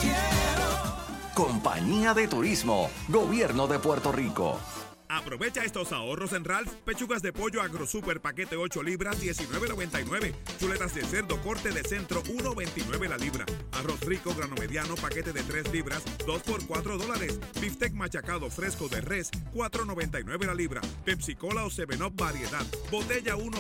Compañía de Turismo, Gobierno de Puerto Rico. Aprovecha estos ahorros en Ralph. Pechugas de pollo AgroSuper paquete 8 libras, $19.99. Chuletas de cerdo corte de centro, $1.29 la libra. Arroz rico grano mediano paquete de 3 libras, 2 por $4. Biftec machacado fresco de res, $4.99 la libra. Pepsi Cola o 7-Up variedad, botella 1